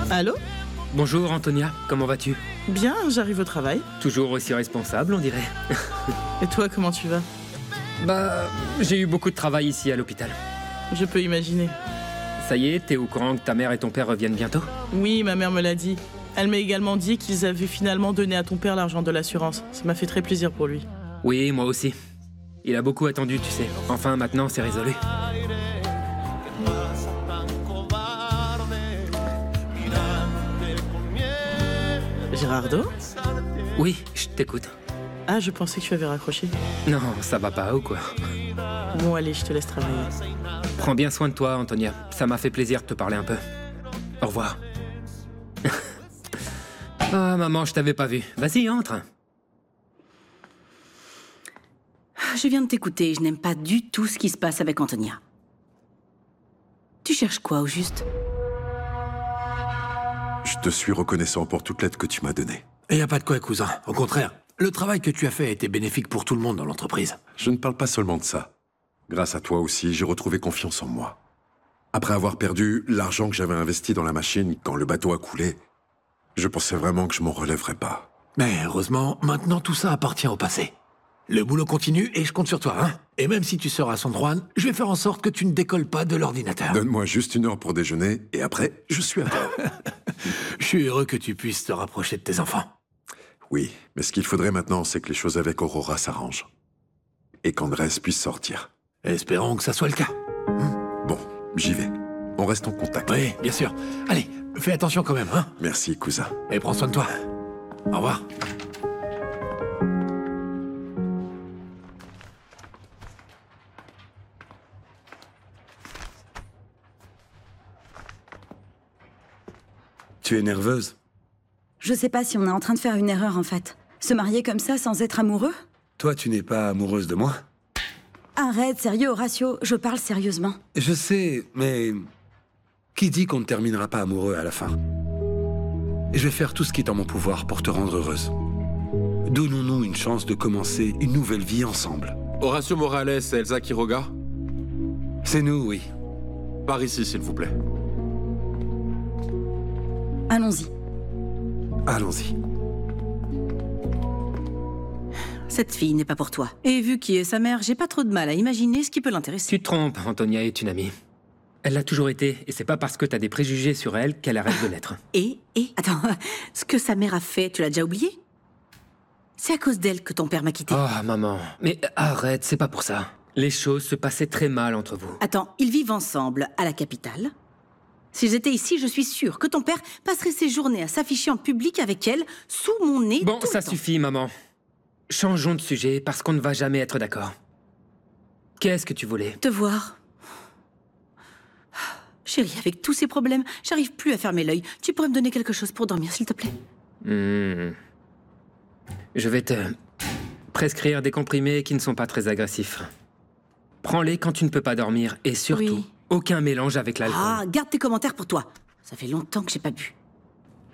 Allô? Bonjour Antonia, comment vas-tu? Bien, j'arrive au travail. Toujours aussi responsable, on dirait. Et toi, comment tu vas? Bah, j'ai eu beaucoup de travail ici à l'hôpital. Je peux imaginer. Ça y est, t'es au courant que ta mère et ton père reviennent bientôt? Oui, ma mère me l'a dit. Elle m'a également dit qu'ils avaient finalement donné à ton père l'argent de l'assurance. Ça m'a fait très plaisir pour lui. Oui, moi aussi. Il a beaucoup attendu, tu sais. Enfin, maintenant, c'est résolu. Gérardo? Oui, je t'écoute. Ah, je pensais que tu avais raccroché. Non, ça va pas ou quoi? Bon, allez, je te laisse travailler. Prends bien soin de toi, Antonia. Ça m'a fait plaisir de te parler un peu. Au revoir. Ah, maman, je t'avais pas vu. Vas-y, entre. Je viens de t'écouter et je n'aime pas du tout ce qui se passe avec Antonia. Tu cherches quoi au juste? Je te suis reconnaissant pour toute l'aide que tu m'as donnée. Il n'y a pas de quoi, cousin. Au contraire, le travail que tu as fait a été bénéfique pour tout le monde dans l'entreprise. Je ne parle pas seulement de ça. Grâce à toi aussi, j'ai retrouvé confiance en moi. Après avoir perdu l'argent que j'avais investi dans la machine quand le bateau a coulé, je pensais vraiment que je m'en relèverais pas. Mais heureusement, maintenant tout ça appartient au passé. Le boulot continue et je compte sur toi, hein. Et même si tu seras à San Juan, je vais faire en sorte que tu ne décolles pas de l'ordinateur. Donne-moi juste 1 heure pour déjeuner et après, je suis à toi. Je suis heureux que tu puisses te rapprocher de tes enfants. Oui, mais ce qu'il faudrait maintenant, c'est que les choses avec Aurora s'arrangent. Et qu'Andrés puisse sortir. Espérons que ça soit le cas. Bon, j'y vais. On reste en contact. Oui, bien sûr. Allez, fais attention quand même, hein. Merci, cousin. Et prends soin de toi. Au revoir. Tu es nerveuse? Je sais pas si on est en train de faire une erreur en fait. Se marier comme ça sans être amoureux? Toi, tu n'es pas amoureuse de moi? Arrête, sérieux Horatio, je parle sérieusement. Je sais, mais... Qui dit qu'on ne terminera pas amoureux à la fin? Je vais faire tout ce qui est en mon pouvoir pour te rendre heureuse. Donnons-nous une chance de commencer une nouvelle vie ensemble. Horacio Morales et Elsa Quiroga? C'est nous, oui. Par ici, s'il vous plaît. Allons-y. Allons-y. Cette fille n'est pas pour toi. Et vu qui est sa mère, j'ai pas trop de mal à imaginer ce qui peut l'intéresser. Tu te trompes, Antonia est une amie. Elle l'a toujours été, et c'est pas parce que t'as des préjugés sur elle qu'elle arrête de l'être. Attends, ce que sa mère a fait, tu l'as déjà oublié? C'est à cause d'elle que ton père m'a quitté. Oh, maman. Mais arrête, c'est pas pour ça. Les choses se passaient très mal entre vous. Attends, ils vivent ensemble à la capitale. Si j'étais ici, je suis sûre que ton père passerait ses journées à s'afficher en public avec elle, sous mon nez. Bon, tout ça le temps. suffit, maman. Changeons de sujet, parce qu'on ne va jamais être d'accord. Qu'est-ce que tu voulais? Te voir. Chérie, avec tous ces problèmes, j'arrive plus à fermer l'œil. Tu pourrais me donner quelque chose pour dormir, s'il te plaît? Je vais te prescrire des comprimés qui ne sont pas très agressifs. Prends-les quand tu ne peux pas dormir, et surtout, Oui. aucun mélange avec l'alcool. Ah, garde tes commentaires pour toi. Ça fait longtemps que j'ai pas bu.